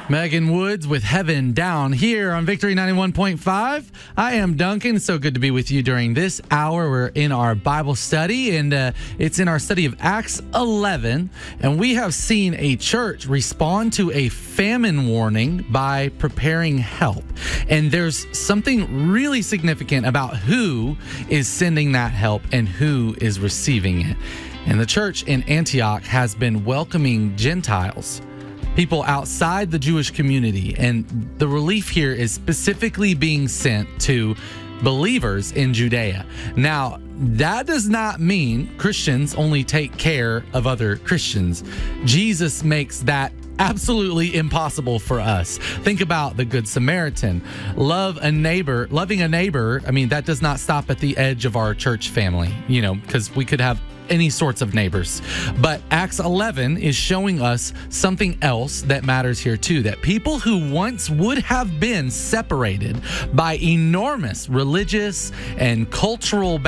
Megan Woods with Heaven Down here on Victory 91.5. I am Duncan. So good to be with you during this hour. We're in our Bible study, and it's in our study of Acts 11. And we have seen a church respond to a famine warning by preparing help. And there's something really significant about who is sending that help and who is receiving it. And the church in Antioch has been welcoming Gentiles, people outside the Jewish community, and the relief here is specifically being sent to believers in Judea. Now, that does not mean Christians only take care of other Christians. Jesus makes that absolutely impossible for us. Think about the Good Samaritan. Loving a neighbor, I mean, that does not stop at the edge of our church family, because we could have any sorts of neighbors. But Acts 11 is showing us something else that matters here too, that people who once would have been separated by enormous religious and cultural